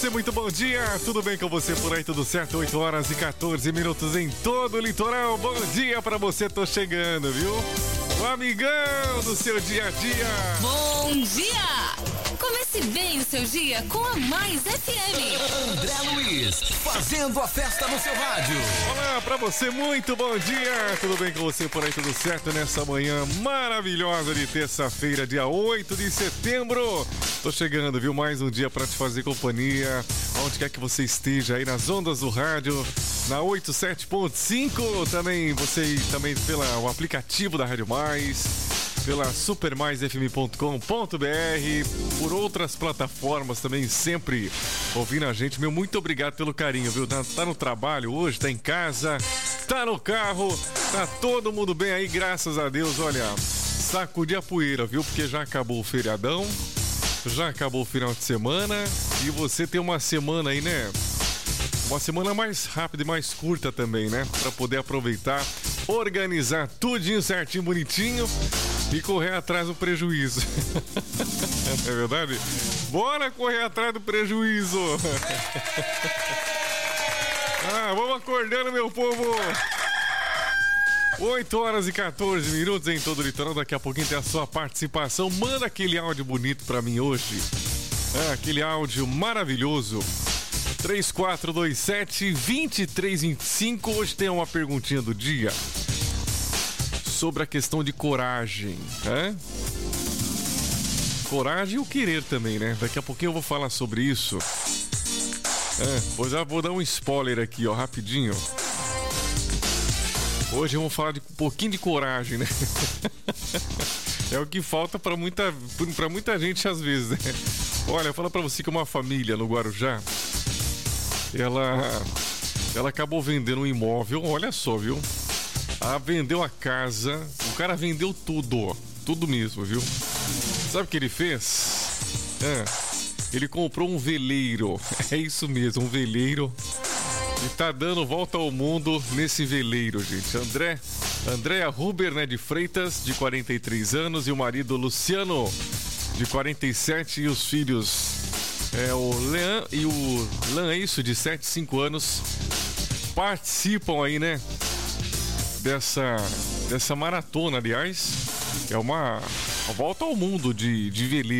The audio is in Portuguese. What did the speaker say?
você, muito bom dia. Tudo bem com você por aí? Tudo certo? 8 horas e 14 minutos em todo o litoral. Bom dia pra você, tô chegando, viu? O amigão do seu dia a dia. Bom dia! Comece bem o seu dia com a Mais FM. André Luiz, fazendo a festa no seu rádio. Olá pra você, muito bom dia. Tudo bem com você por aí? Tudo certo nessa manhã maravilhosa de terça-feira, dia 8 de setembro. Tô chegando, viu? Mais um dia pra te fazer companhia. Onde quer que você esteja aí nas ondas do rádio, na 87.5. Também você pelo aplicativo da Rádio Mais, pela supermaisfm.com.br, por outras plataformas também, sempre ouvindo a gente. Meu, muito obrigado pelo carinho, viu? Tá no trabalho hoje, tá em casa, tá no carro, tá todo mundo bem aí, graças a Deus. Olha, sacudir a poeira, viu? Porque já acabou o feriadão, já acabou o final de semana e você tem uma semana aí, né? Uma semana mais rápida e mais curta também, né? Pra poder aproveitar, organizar tudinho certinho, bonitinho e correr atrás do prejuízo. É verdade? Bora correr atrás do prejuízo. Vamos acordando, meu povo. 8 horas e 14 minutos em todo o litoral. Daqui a pouquinho tem a sua participação. Manda aquele áudio bonito pra mim hoje. Aquele áudio maravilhoso. 3427-2325. Hoje tem uma perguntinha do dia sobre a questão de coragem, né? Coragem e o querer também, né? Daqui a pouquinho eu vou falar sobre isso. Pois já vou dar um spoiler aqui, ó, rapidinho. Hoje vamos falar de um pouquinho de coragem, né? É o que falta pra muita gente às vezes, né? Olha, fala pra você que uma família no Guarujá, ela acabou vendendo um imóvel, olha só, viu? Ela vendeu a casa, o cara vendeu tudo mesmo, viu? Sabe o que ele fez? Ele comprou um veleiro, é isso mesmo, um veleiro, e tá dando volta ao mundo nesse veleiro, gente. Andréa Huber, né, de Freitas, de 43 anos, e o marido Luciano, de 47, e os filhos... o Leão e o Lanço, de 7 e 5 anos, participam aí, né? Dessa maratona, aliás. É uma volta ao mundo de veleiro.